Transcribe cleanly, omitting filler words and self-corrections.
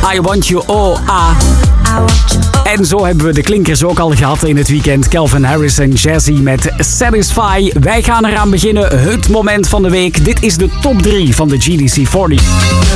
I Want You Oh Ah. En zo hebben we de klinkers ook al gehad in het weekend. Calvin Harris en Jazzy met Satisfy. Wij gaan eraan beginnen. Het moment van de week. Dit is de top 3 van de GDC 40.